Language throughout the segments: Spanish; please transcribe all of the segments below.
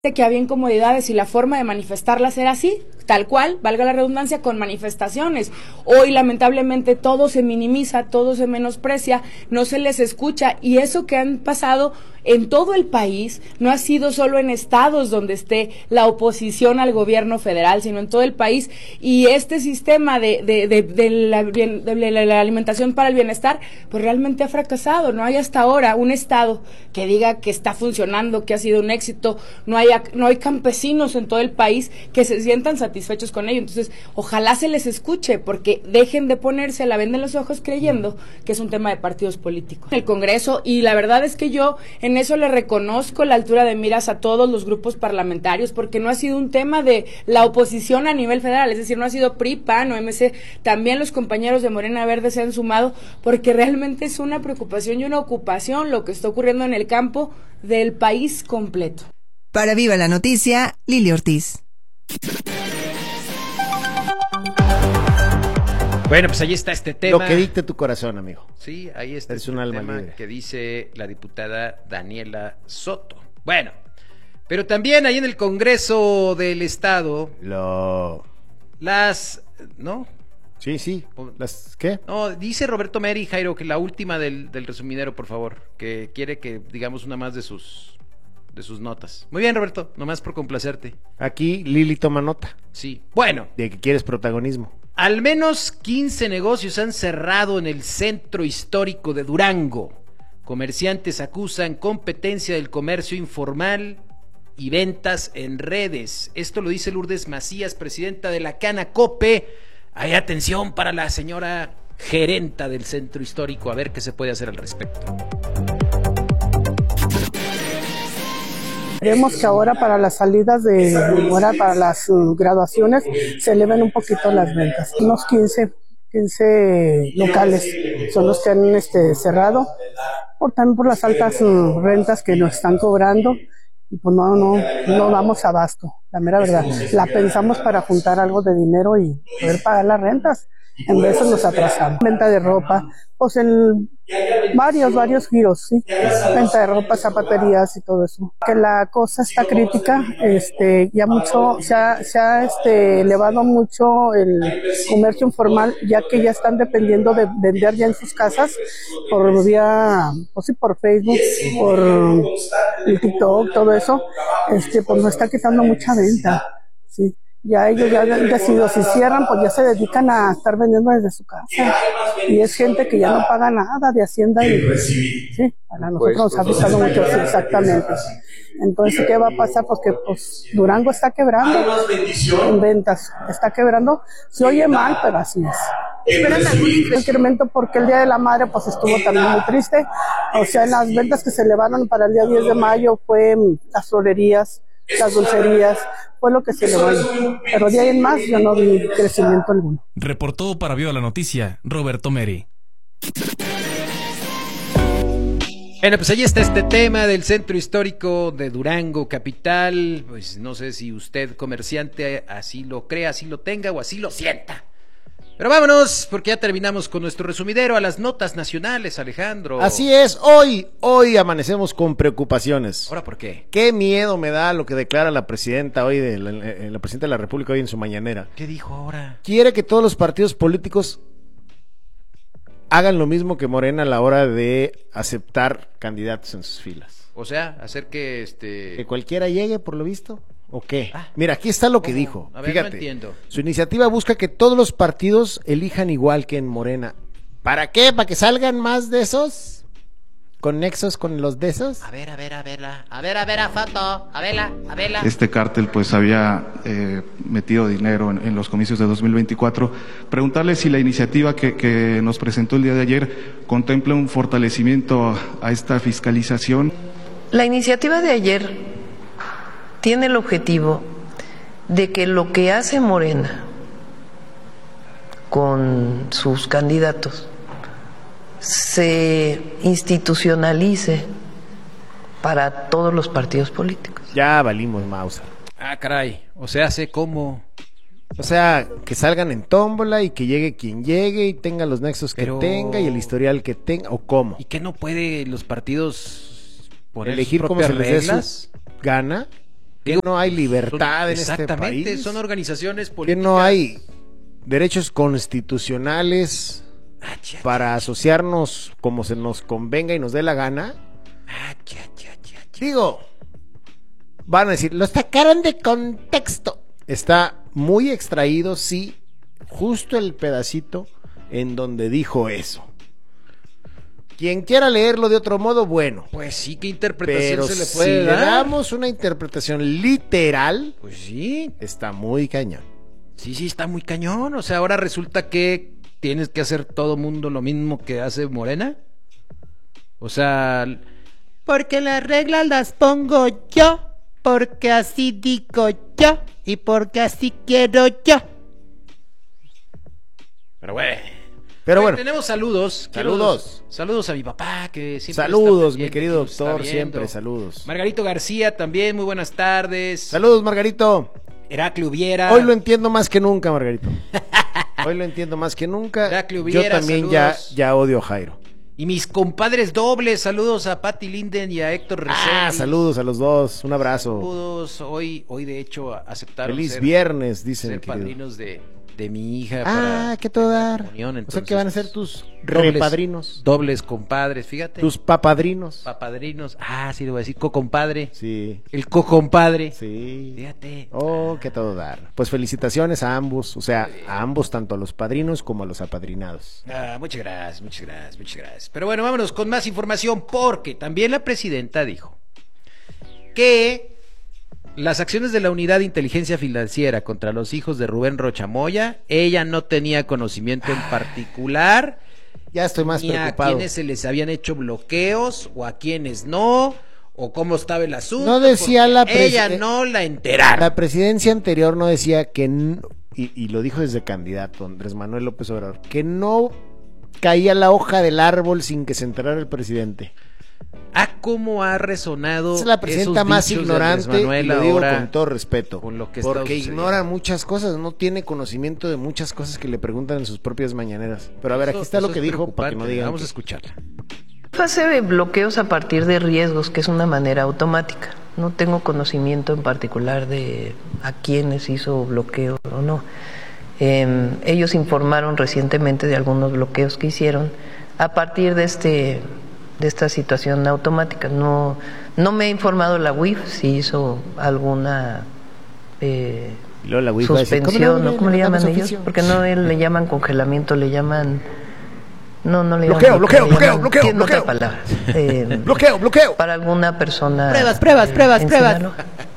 que había incomodidades y la forma de manifestarlas era así, tal cual, valga la redundancia, con manifestaciones. Hoy lamentablemente todo se minimiza, todo se menosprecia, no se les escucha, y eso que han pasado en todo el país no ha sido solo en estados donde esté la oposición al gobierno federal, sino en todo el país, y este sistema de la alimentación para el bienestar pues realmente ha fracasado. No hay hasta ahora un estado que diga que está funcionando, que ha sido un éxito. No hay campesinos en todo el país que se sientan satisfechos con ello. Entonces ojalá se les escuche, porque dejen de ponerse la venda en los ojos creyendo que es un tema de partidos políticos. El Congreso, y la verdad es que yo en eso le reconozco la altura de miras a todos los grupos parlamentarios, porque no ha sido un tema de la oposición a nivel federal, es decir, no ha sido PRI, PAN o MC, también los compañeros de Morena Verde se han sumado, porque realmente es una preocupación y una ocupación lo que está ocurriendo en el campo del país completo. Para Viva la Noticia, Lili Ortiz. Bueno, pues ahí está este tema. Lo que dicte tu corazón, amigo. Sí, ahí está Es este un alma tema libre. que dice la diputada Daniela Soto. Bueno, pero también ahí en el Congreso del Estado, ¿no? Sí. ¿Qué? No, dice Roberto Meri, Jairo, que la última del resumidero, por favor, que quiere que digamos una más de sus notas. Muy bien, Roberto, nomás por complacerte. Aquí Lili toma nota. Sí, bueno. De que quieres protagonismo. Al menos 15 negocios han cerrado en el centro histórico de Durango. Comerciantes acusan competencia del comercio informal y ventas en redes. Esto lo dice Lourdes Macías, presidenta de la Canacope. Hay atención para la señora gerenta del centro histórico, a ver qué se puede hacer al respecto. Queremos que ahora para las salidas ahora para las graduaciones se eleven un poquito las ventas. Unos 15 locales son los que han cerrado, también por las altas rentas que nos están cobrando, y pues no damos abasto, la mera verdad. La pensamos para juntar algo de dinero y poder pagar las rentas. En veces nos atrasamos. Venta de ropa, pues en varios giros, sí. Venta de ropa, zapaterías y todo eso. Que la cosa está crítica, ya mucho, se ha elevado mucho el comercio informal, ya que ya están dependiendo de vender ya en sus casas por vía, pues sí, por Facebook, por el TikTok, todo eso, pues nos está quitando mucha venta, sí. Ya ellos ya han decidido, si cierran, pues ya se dedican a estar vendiendo desde su casa. Y es gente que ya no paga nada de Hacienda. Y sí, a nosotros nos ha afectado mucho, sí, exactamente. Entonces, ¿qué va a pasar? Pues que Durango está quebrando en ventas, está quebrando. Se oye mal, pero así es. ¿Esperan algún incremento? Porque el Día de la Madre pues estuvo también muy triste. O sea, en las ventas que se elevaron para el día 10 de mayo fue las florerías, las dulcerías, fue lo que se elevó. Pero de ahí en más yo no vi crecimiento alguno. Reportó para Viva la Noticia, Roberto Meri. Bueno, pues ahí está este tema del centro histórico de Durango, capital. Pues no sé si usted, comerciante, así lo cree, así lo tenga o así lo sienta. Pero vámonos, porque ya terminamos con nuestro resumidero a las notas nacionales, Alejandro. Así es, hoy amanecemos con preocupaciones. ¿Ahora por qué? Qué miedo me da lo que declara la presidenta hoy, la presidenta de la República hoy en su mañanera. ¿Qué dijo ahora? Quiere que todos los partidos políticos hagan lo mismo que Morena a la hora de aceptar candidatos en sus filas. O sea, hacer que Que cualquiera llegue, por lo visto. ¿O qué? Mira, aquí está lo que dijo. A ver, fíjate, no entiendo. Su iniciativa busca que todos los partidos elijan igual que en Morena. ¿Para qué? ¿Para que salgan más de esos? ¿Con nexos con los de esos? A ver, foto. A verla. Este cártel pues había metido dinero en los comicios de 2024. Preguntarle si la iniciativa que nos presentó el día de ayer contempla un fortalecimiento a esta fiscalización. La iniciativa de ayer tiene el objetivo de que lo que hace Morena con sus candidatos se institucionalice para todos los partidos políticos. Ya valimos Mauser. Ah, caray, o sea, sé cómo. O sea, que salgan en tómbola y que llegue quien llegue y tenga los nexos que tenga y el historial que tenga, ¿o cómo? ¿Y que no puede los partidos poner elegir sus cómo propias se les dé reglas? su gana? Que no hay libertad en este Exactamente, país. son organizaciones Que políticas. no hay derechos constitucionales para asociarnos como se nos convenga y nos dé la gana. Digo, van a decir, lo sacaron de contexto. Está muy extraído, sí, justo el pedacito en donde dijo eso. Quien quiera leerlo de otro modo, bueno. Pues sí, ¿qué interpretación Pero se le si puede le dar? damos una interpretación literal, Pues sí, está muy cañón. sí, está muy cañón. O sea, ahora resulta que tienes que hacer todo mundo lo mismo que hace Morena. O sea, Porque las reglas las pongo yo, porque así digo yo y porque así quiero yo. pero bueno. Pero bueno, Tenemos saludos. Saludos. Saludos a mi papá, que siempre saludos, está mi pendiente, querido que nos está doctor, viendo. siempre saludos. Margarito García también, muy buenas tardes. Saludos, Margarito. Heraclio Viera. Hoy lo entiendo más que nunca, Margarito. Hoy lo entiendo más que nunca. Heraclio Yo Viera, también saludos. ya odio a Jairo. Y mis compadres dobles, saludos a Patti Linden y a Héctor Reséndiz. Saludos a los dos, un abrazo. Saludos. Hoy de hecho aceptaron Feliz ser, viernes, dice mi ser querido. padrinos de mi hija. para ¿qué todo la dar? comunión. O sea Entonces, que van a ser tus dobles- repadrinos, Dobles compadres, fíjate. tus papadrinos. Papadrinos. Sí, le voy a decir co-compadre. Sí, El co-compadre. sí. Fíjate. Oh, qué todo dar. Pues felicitaciones a ambos, o sea, a ambos, tanto a los padrinos como a los apadrinados. Muchas gracias. Pero bueno, vámonos con más información porque también la presidenta dijo que las acciones de la Unidad de Inteligencia Financiera contra los hijos de Rubén Rocha Moya, ella no tenía conocimiento en particular, Ya estoy más ni a preocupado. quienes se les habían hecho bloqueos o a quienes no, o cómo estaba el asunto. No decía porque la ella no la enteraron. La presidencia anterior no decía que, y lo dijo desde candidato Andrés Manuel López Obrador, que no caía la hoja del árbol sin que se enterara el presidente. Cómo ha resonado. Es la presidenta esos más dichos de Andrés ignorante, y Manuel lo digo ahora con todo respeto, con lo que está porque sucediendo. ignora muchas cosas, no tiene conocimiento de muchas cosas que le preguntan en sus propias mañaneras. Pero a ver, aquí Eso- está eso lo que es dijo para que no preocupante. digan Vamos que- a escucharla. Hace bloqueos a partir de riesgos, que es una manera automática. No tengo conocimiento en particular de a quiénes hizo bloqueo o no. Ellos informaron recientemente de algunos bloqueos que hicieron a partir de esta situación automática. No me ha informado la UIF si hizo alguna Y luego la Wi-Fi dice, suspensión, no, ¿no? ¿Cómo le llaman su ellos? oficio. Porque no le llaman congelamiento, le llaman... No le Bloqueo, llaman bloqueo, le llaman- bloqueo, tiene bloqueo. otra palabra. Bloqueo. Para alguna persona. Pruebas. en Sinaloa.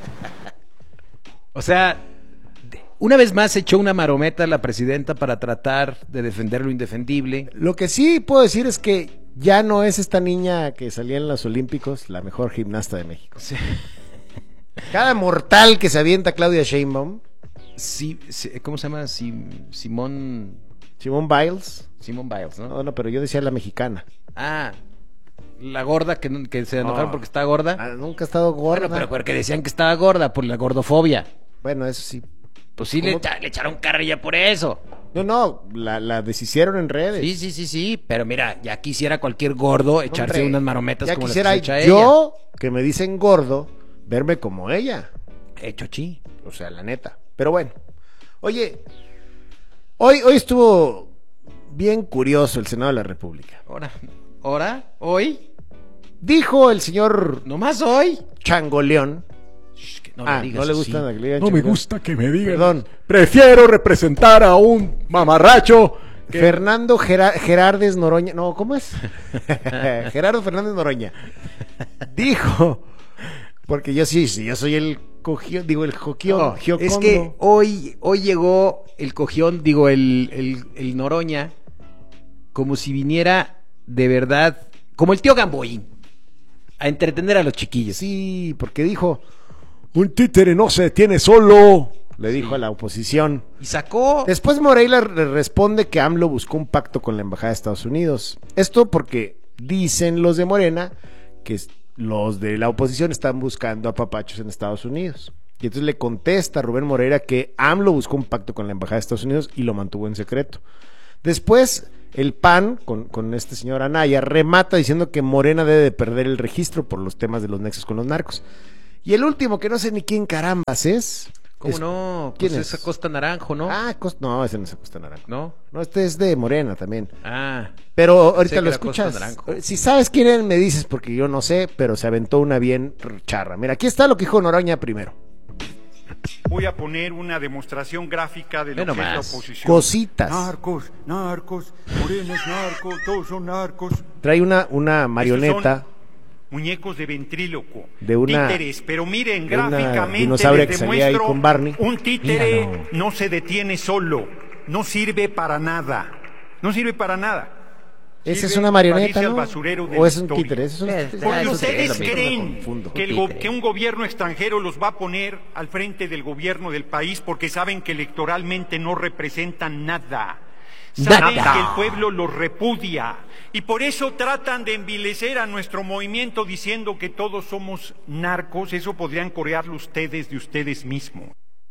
O sea, una vez más echó una marometa la presidenta para tratar de defender lo indefendible. Lo que sí puedo decir es que ya no es esta niña que salía en los Olímpicos la mejor gimnasta de México. Sí. Cada mortal que se avienta Claudia Sheinbaum, ¿Cómo se llama? Simón Biles. Biles, ¿no? No, pero yo decía la mexicana. La gorda que se enojaron porque está gorda. Nunca ha estado gorda. Bueno, pero porque decían que estaba gorda por la gordofobia. Bueno, eso sí. Pues sí, le echaron carrilla por eso. No, la deshicieron en redes. Sí, pero mira, ya quisiera cualquier gordo echarse Hombre, unas marometas ya como las quisiera que se echa yo, que me dicen gordo, verme como ella. Hecho chi. O sea, la neta. Pero bueno. Oye, hoy estuvo bien curioso el Senado de la República. Hoy, Dijo el señor nomás hoy. Changoleón. No no le gusta que le digan No me Changoleón. gusta que me digan. Perdón. Prefiero representar a un mamarracho. Fernando Gerardes Noroña. No, ¿cómo es? Gerardo Fernández Noroña. Dijo, porque yo soy el cogión, digo el joquión. Es que hoy llegó el cogión, digo el Noroña, como si viniera de verdad, como el tío Gamboín, a entretener a los chiquillos. Sí, porque dijo, Un títere no se detiene solo. le dijo a la oposición. Y sacó. Después Moreira le responde que AMLO buscó un pacto con la Embajada de Estados Unidos. Esto porque dicen los de Morena que los de la oposición están buscando a papachos en Estados Unidos. Y entonces le contesta a Rubén Moreira que AMLO buscó un pacto con la Embajada de Estados Unidos y lo mantuvo en secreto. Después el PAN, con este señor Anaya, remata diciendo que Morena debe de perder el registro por los temas de los nexos con los narcos. Y el último, que no sé ni quién carambas es. ¿Cómo no? ¿Quién Pues es? es Acosta Naranjo, ¿no? No, ese no es Acosta Naranjo. ¿No? No, este es de Morena también. Ah. Pero ahorita Pensé que lo era Acosta escuchas. Naranjo. Si sabes quién es, me dices, porque yo no sé, pero se aventó una bien charra. Mira, aquí está lo que dijo Noroña primero. Voy a poner una demostración gráfica de lo que es la oposición. Cositas. Narcos, Morena es narco, todos son narcos. Trae una marioneta. Muñecos de ventríloco, De una- títeres, pero miren, de una gráficamente dinosauria les que salía ahí demuestro, con Barney. un títere Míralo. no se detiene solo, no sirve para nada, no sirve para nada. Esa Sirve es una para marioneta, irse al ¿no? basurero de ¿O la es un historia. títere? Ese es un títere. Porque Ah, ustedes eso me creen confundo. que un gobierno extranjero los va a poner al frente del gobierno del país porque saben que electoralmente no representan nada. Saben Nada. que el pueblo los repudia y por eso tratan de envilecer a nuestro movimiento diciendo que todos somos narcos. Eso podrían corearlo ustedes de ustedes mismos.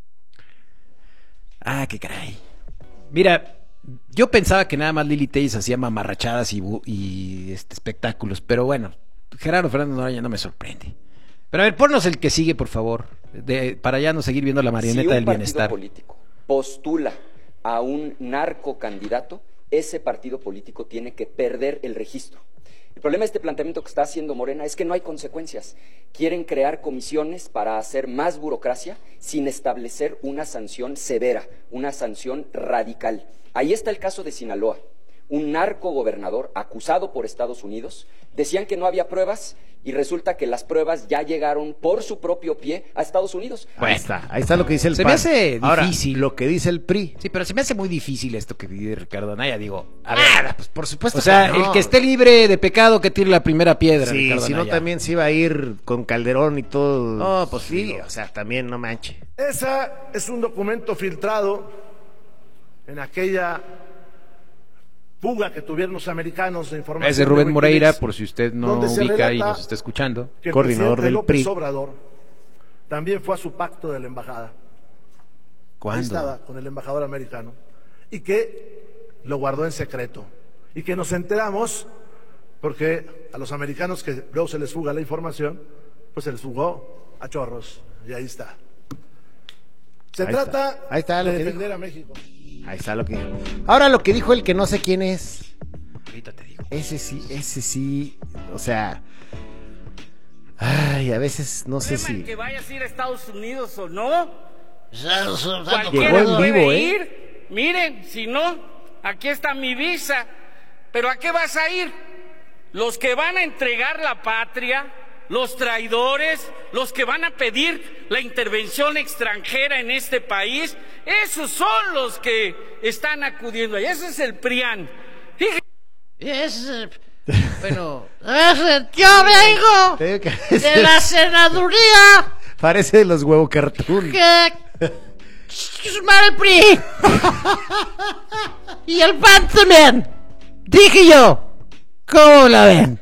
Ah, qué caray. Mira, yo pensaba que nada más Lili Telles hacía mamarrachadas y espectáculos, pero bueno, Gerardo Fernández Noroña no me sorprende. Pero a ver, ponnos el que sigue, por favor, para ya no seguir viendo la marioneta del bienestar. Si un partido político postula a un narcocandidato, ese partido político tiene que perder el registro. El problema de este planteamiento que está haciendo Morena es que no hay consecuencias. Quieren crear comisiones para hacer más burocracia sin establecer una sanción severa, una sanción radical. Ahí está el caso de Sinaloa. Un narcogobernador acusado por Estados Unidos, decían que no había pruebas y resulta que las pruebas ya llegaron por su propio pie a Estados Unidos. Ahí está lo que dice el Se PAN. me hace Ahora, difícil. lo que dice el PRI. Sí, pero se me hace muy difícil esto que pide Ricardo Anaya, digo. A ver, pues por supuesto. o sea, que no. el que esté libre de pecado que tire la primera piedra, Sí, Ricardo si no Anaya. también se iba a ir con Calderón y todo. No, pues sí, digo. o sea, también no manche. Esa es un documento filtrado en aquella fuga que tuvieron los americanos de información. Es de Rubén de Moreira, Wikileaks, por si usted no donde se ubica y relata nos está escuchando. que el Coordinador presidente del López PRI. Obrador también fue a su pacto de la embajada. Ahí ¿Cuándo? estaba con el embajador americano y que lo guardó en secreto y que nos enteramos porque a los americanos que luego se les fuga la información, pues se les fugó a chorros y ahí está. Se Ahí trata Ahí está lo de que defender dijo. a México. Ahí está lo que dijo. Ahora lo que dijo el que no sé quién es. Ahorita te digo. Ese sí, o sea. Ay, a veces no sé si. Que vayas a ir a Estados Unidos o no. Llegó Cualquiera en puede vivo, ir. Miren, si no, aquí está mi visa. ¿Pero a qué vas a ir? Los que van a entregar la patria, los traidores, los que van a pedir la intervención extranjera en este país, esos son los que están acudiendo ahí. Ese es el PRIAN. Bueno, Yo vengo de la senaduría Parece de los huevo cartoon. que mal el PRI y el PAN también. Dije yo, ¿cómo la ven?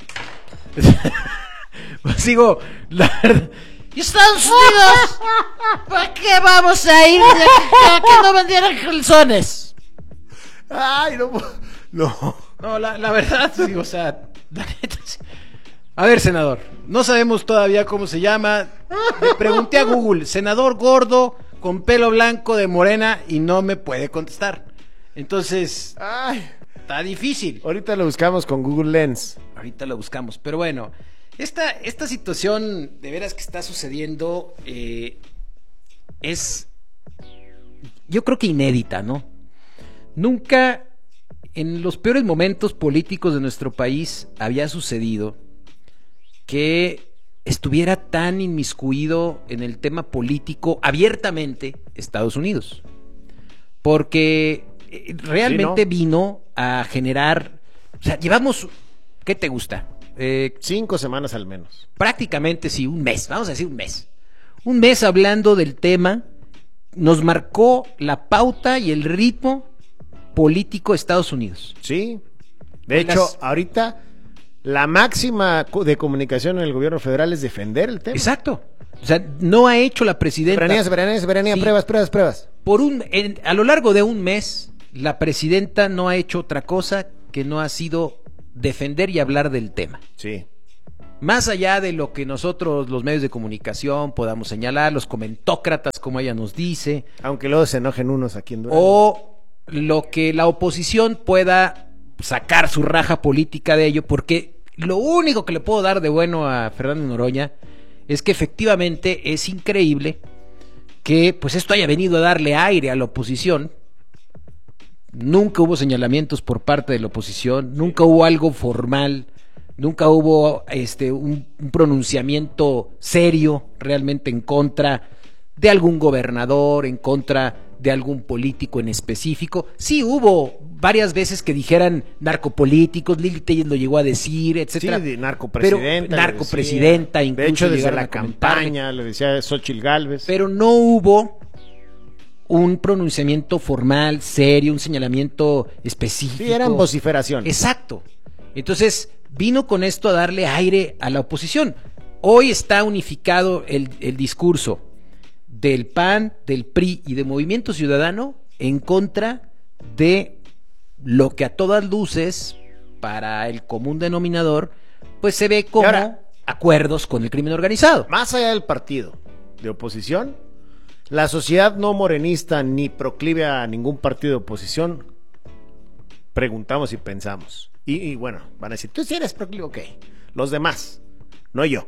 pues digo, la verdad. ¿Y Estados Unidos? ¿Para qué vamos a ir a que no vendieran calzones? Ay, no. No, la verdad, digo, o sea, la neta, sí. A ver, senador, no sabemos todavía cómo se llama. Le pregunté a Google, senador gordo con pelo blanco de Morena, y no me puede contestar. Entonces, está difícil. Ahorita lo buscamos con Google Lens. Ahorita lo buscamos, pero bueno, esta situación de veras que está sucediendo es, yo creo que inédita, ¿no? Nunca en los peores momentos políticos de nuestro país había sucedido que estuviera tan inmiscuido en el tema político abiertamente Estados Unidos, porque realmente Sí, ¿no? vino a generar, o sea, llevamos, ¿qué te gusta? 5 semanas al menos. Prácticamente sí, un mes, vamos a decir un mes hablando del tema, nos marcó la pauta y el ritmo político de Estados Unidos. Sí. De hecho, ahorita la máxima de comunicación en el gobierno federal es defender el tema. Exacto. O sea, no ha hecho la presidenta. Soberanía, Sí. pruebas. A lo largo de un mes, la presidenta no ha hecho otra cosa que no ha sido defender y hablar del tema. Sí. más allá de lo que nosotros, los medios de comunicación, podamos señalar, los comentócratas, como ella nos dice, aunque luego se enojen unos aquí en Durango, o lo que la oposición pueda sacar su raja política de ello, porque lo único que le puedo dar de bueno a Fernando Noroña es que efectivamente es increíble que pues esto haya venido a darle aire a la oposición. Nunca hubo señalamientos por parte de la oposición, nunca hubo algo formal, nunca hubo un pronunciamiento serio realmente en contra de algún gobernador, en contra de algún político en específico. Sí hubo varias veces que dijeran narcopolíticos, Lili Telles lo llegó a decir, etcétera. Sí, de narcopresidenta. Pero, narcopresidenta, incluso. De hecho, desde llegaron la a comentarle. campaña le decía Xóchitl Gálvez. Pero no hubo un pronunciamiento formal, serio, un señalamiento específico. Sí, eran vociferaciones. Exacto. Entonces, vino con esto a darle aire a la oposición. Hoy está unificado el discurso del PAN, del PRI y de Movimiento Ciudadano en contra de lo que a todas luces, para el común denominador, pues se ve como acuerdos con el crimen organizado. Más allá del partido de oposición, la sociedad no morenista ni proclive a ningún partido de oposición, preguntamos y pensamos. Y bueno, van a decir, tú sí eres proclive, ok. Los demás, no yo.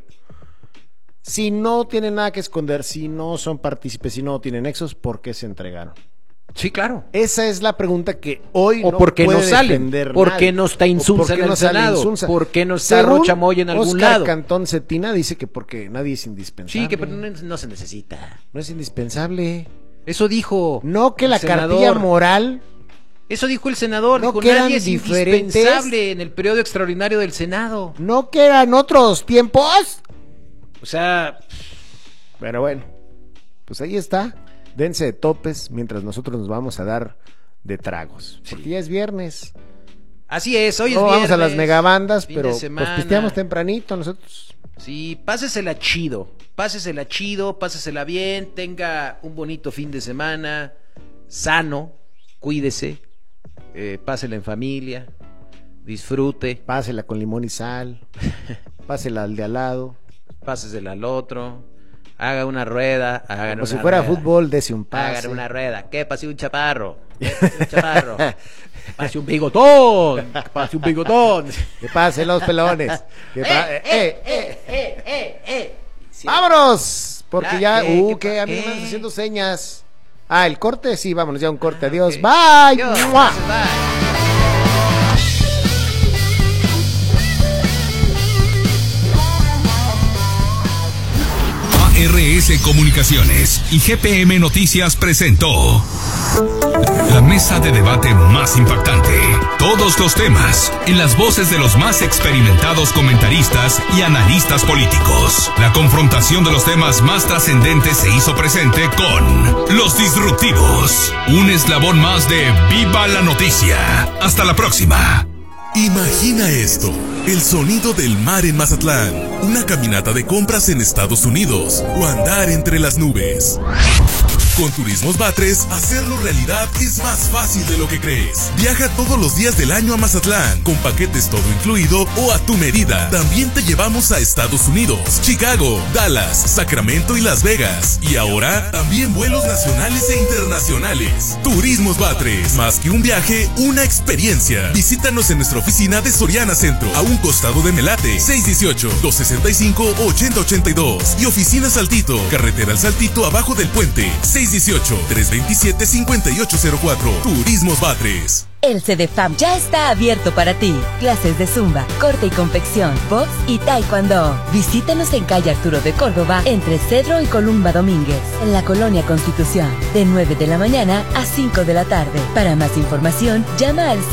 Si no tienen nada que esconder, si no son partícipes, si no tienen nexos, ¿por qué se entregaron? Sí, claro. Esa es la pregunta que hoy o no porque puede no salen, defender ¿por nadie? qué no está Insunza en el Senado? ¿Por qué no está Rocha Moya en algún Oscar lado? Cantón Cetina dice que porque nadie es indispensable. Sí, que no se necesita. No es indispensable. Eso dijo. No que la senador. cartilla moral. Eso dijo el senador. No dijo, que nadie eran es diferentes. indispensable en el periodo extraordinario del Senado. No que eran otros tiempos. O sea. Pero bueno, pues ahí está. Dense de topes mientras nosotros nos vamos a dar de tragos. Porque ya es viernes. Así es, hoy es no viernes. Vamos a las megabandas, fin pero de pues semana. pisteamos tempranito nosotros. Sí, pásesela chido, pásesela bien, tenga un bonito fin de semana, sano, cuídese, pásela en familia, disfrute. Pásela con limón y sal, pásela al de al lado. Pásesela al otro, haga una rueda, hagan Como una si fuera rueda. fútbol, dese un pase. Hagan una rueda, ¿qué pase un chaparro? Pase un bigotón, pase un bigotón. Que pase los pelones. Sí. ¡Vámonos! Porque ya, que a mí ¿qué? me están haciendo señas. Ah, ¿el corte? Sí, vámonos ya un corte. Adiós. Okay. Bye. Adiós. ¡Mua! Bye. ARS Comunicaciones y GPM Noticias presentó la mesa de debate más impactante. Todos los temas en las voces de los más experimentados comentaristas y analistas políticos. La confrontación de los temas más trascendentes se hizo presente con Los Disruptivos, un eslabón más de Viva la Noticia. Hasta la próxima. Imagina esto, el sonido del mar en Mazatlán, una caminata de compras en Estados Unidos o andar entre las nubes. Con Turismos Batres, hacerlo realidad es más fácil de lo que crees. Viaja todos los días del año a Mazatlán, con paquetes todo incluido o a tu medida. También te llevamos a Estados Unidos, Chicago, Dallas, Sacramento y Las Vegas. Y ahora, también vuelos nacionales e internacionales. Turismos Batres, más que un viaje, una experiencia. Visítanos en nuestra oficina de Soriana Centro, a un costado de Melate, 618-265-8082. Y oficina Saltito, carretera al Saltito abajo del puente, 618-327-5804. Turismos Batres. El CDFAM ya está abierto para ti. Clases de zumba, corte y confección, box y taekwondo. Visítanos en calle Arturo de Córdoba, entre Cedro y Columba Domínguez, en la Colonia Constitución, de 9 de la mañana a 5 de la tarde. Para más información, llama al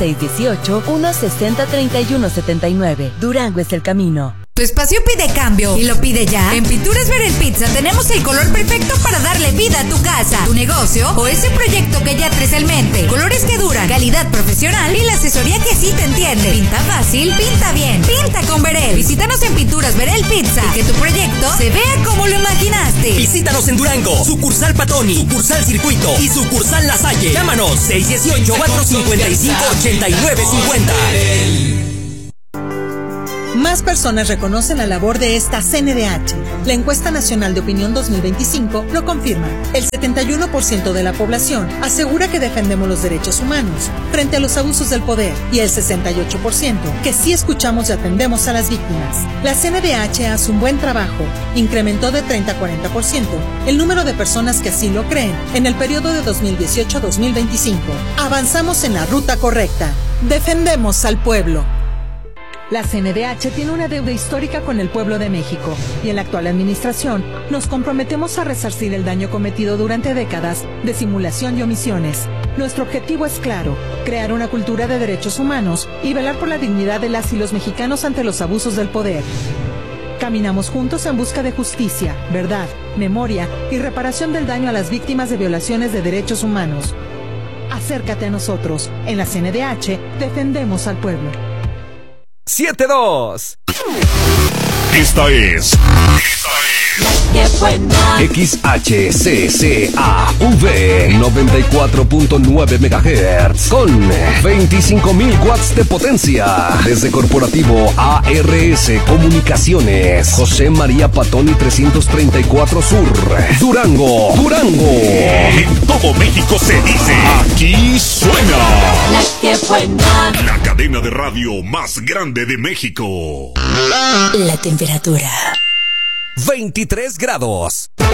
618-160-3179. Durango es el camino. Tu espacio pide cambio y lo pide ya. En Pinturas Verel Pizza tenemos el color perfecto para darle vida a tu casa, tu negocio o ese proyecto que ya traes en mente. Colores que duran, calidad profesional y la asesoría que sí te entiende. Pinta fácil, pinta bien, pinta con Verel. Visítanos en Pinturas Verel Pizza y que tu proyecto se vea como lo imaginaste. Visítanos en Durango, sucursal Patoni, sucursal Circuito y sucursal La Salle. Llámanos 618-455-8950. Más personas reconocen la labor de esta CNDH. La encuesta nacional de opinión 2025 lo confirma. El 71% de la población asegura que defendemos los derechos humanos frente a los abusos del poder y el 68% que sí escuchamos y atendemos a las víctimas. La CNDH hace un buen trabajo. Incrementó de 30 a 40% el número de personas que así lo creen en el periodo de 2018 a 2025. Avanzamos en la ruta correcta. Defendemos al pueblo. La CNDH tiene una deuda histórica con el pueblo de México y en la actual administración nos comprometemos a resarcir el daño cometido durante décadas de simulación y omisiones. Nuestro objetivo es claro, crear una cultura de derechos humanos y velar por la dignidad de las y los mexicanos ante los abusos del poder. Caminamos juntos en busca de justicia, verdad, memoria y reparación del daño a las víctimas de violaciones de derechos humanos. Acércate a nosotros. En la CNDH defendemos al pueblo. 7-2. Esta es XHCCAV 94.9 MHz con 25.000 watts de potencia. Desde Corporativo ARS Comunicaciones, José María Patoni 334 Sur, Durango. En todo México se dice, aquí suena La que buena. La cadena de radio más grande de México. La temperatura. 23 grados.